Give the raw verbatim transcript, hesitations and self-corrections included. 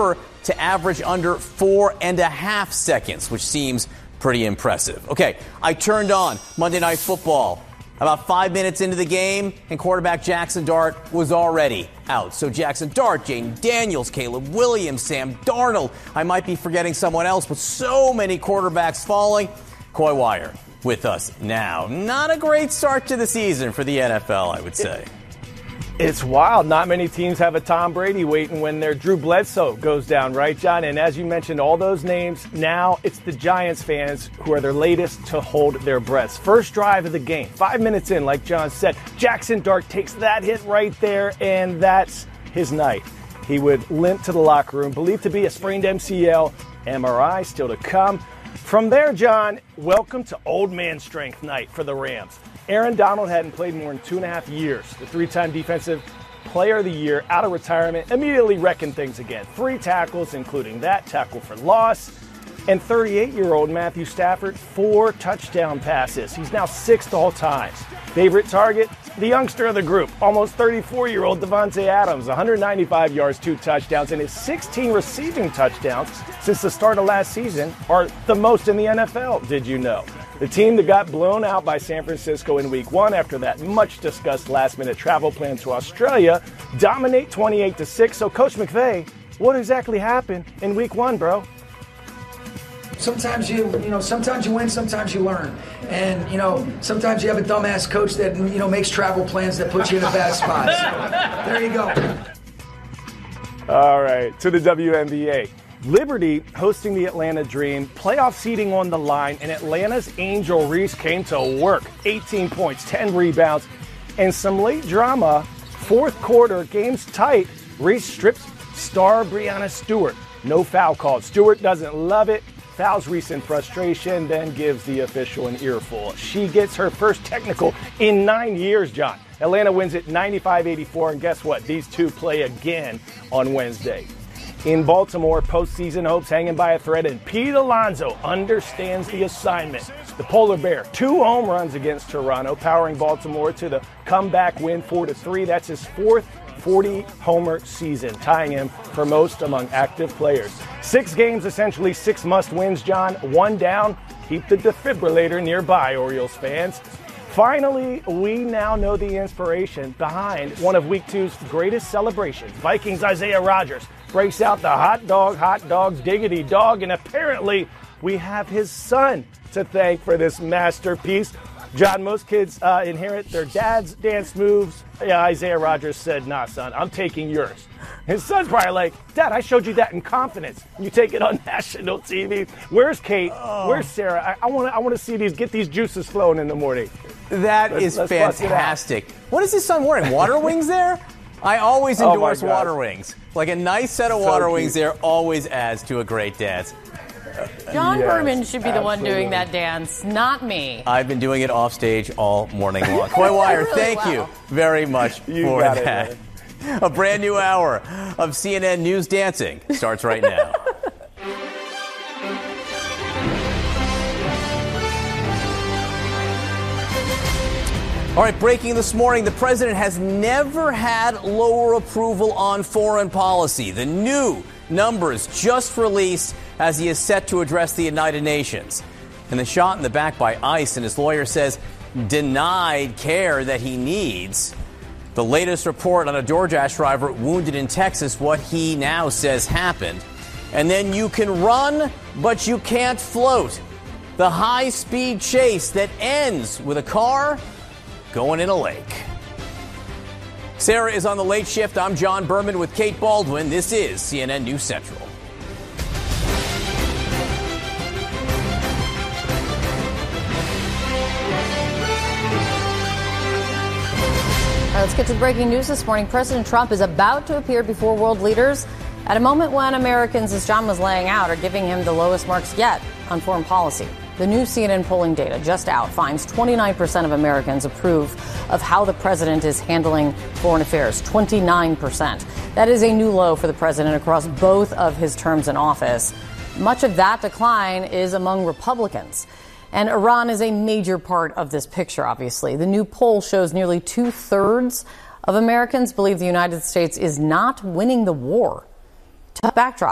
never to average under four and a half seconds, which seems pretty impressive. Okay, I turned on Monday Night Football about five minutes into the game, and quarterback Jackson Dart was already out. So Jackson Dart, Jayden Daniels, Caleb Williams, Sam Darnold. I might be forgetting someone else, but so many quarterbacks falling. Coy Wire with us now. Not a great start to the season for the N F L, I would say. It's wild. Not many teams have a Tom Brady waiting when their Drew Bledsoe goes down, right, John? And as you mentioned, all those names, now it's the Giants fans who are their latest to hold their breaths. First drive of the game, five minutes in, like John said, Jackson Dart takes that hit right there, and that's his night. He would limp to the locker room, believed to be a sprained M C L, M R I still to come. From there, John, welcome to old man strength night for the Rams. Aaron Donald hadn't played more than two and a half years. The three-time Defensive Player of the Year out of retirement immediately reckoned things again. Three tackles, including that tackle for loss. And thirty-eight-year-old Matthew Stafford, four touchdown passes. He's now sixth all time. Favorite target, the youngster of the group, almost thirty-four-year-old Devontae Adams, one hundred ninety-five yards, two touchdowns, and his sixteen receiving touchdowns since the start of last season are the most in the N F L, did you know? The team that got blown out by San Francisco in week one after that much-discussed last-minute travel plan to Australia dominate twenty-eight to six. So, Coach McVay, what exactly happened in week one, bro? Sometimes you, you know, sometimes you win, sometimes you learn. And, you know, sometimes you have a dumbass coach that, you know, makes travel plans that put you in a bad spot. So, there you go. All right, to the W N B A. Liberty hosting the Atlanta Dream, playoff seeding on the line, and Atlanta's Angel Reese came to work. eighteen points, ten rebounds, and some late drama. Fourth quarter, game's tight. Reese strips star Breanna Stewart. No foul called. Stewart doesn't love it. Fouls Reese in frustration, then gives the official an earful. She gets her first technical in nine years, John. Atlanta wins it ninety-five eighty-four, and guess what? These two play again on Wednesday. In Baltimore, postseason hopes hanging by a thread, and Pete Alonso understands the assignment. The Polar Bear, two home runs against Toronto, powering Baltimore to the comeback win four to three. That's his fourth forty-homer season, tying him for most among active players. Six games, essentially six must-wins, John. One down. Keep the defibrillator nearby, Orioles fans. Finally, we now know the inspiration behind one of Week Two's greatest celebrations. Vikings Isaiah Rodgers breaks out the hot dog, hot dogs, diggity dog, and apparently we have his son to thank for this masterpiece. John, most kids uh, inherit their dad's dance moves. Yeah, Isaiah Rodgers said, nah, son, I'm taking yours. His son's probably like, Dad, I showed you that in confidence. You take it on national T V. Where's Kate? Oh. Where's Sarah? I want to I want to see these, get these juices flowing in the morning. That let's, is let's fantastic. What is his son wearing? Water wings there? I always endorse oh water wings. Like a nice set of so water cute. wings there always adds to a great dance. John yes, Berman should be the absolutely. one doing that dance, not me. I've been doing it off stage all morning long. Coy Wire, really thank well. you very much you for got that. It, a brand new hour of C N N News Dancing starts right now. All right, breaking this morning, the president has never had lower approval on foreign policy. The new numbers just released as he is set to address the United Nations. And the shot in the back by ICE, and his lawyer says denied care that he needs. The latest report on a DoorDash driver wounded in Texas, what he now says happened. And then you can run, but you can't float. The high-speed chase that ends with a car going in a lake. Sarah is on the late shift. I'm John Berman with Kate Baldwin. This is C N N News Central. All right, let's get to the breaking news this morning. President Trump is about to appear before world leaders at a moment when Americans, as John was laying out, are giving him the lowest marks yet on foreign policy. The new C N N polling data just out finds twenty-nine percent of Americans approve of how the president is handling foreign affairs. twenty-nine percent. That is a new low for the president across both of his terms in office. Much of that decline is among Republicans. And Iran is a major part of this picture, obviously. The new poll shows nearly two-thirds of Americans believe the United States is not winning the war. Tough backdrop.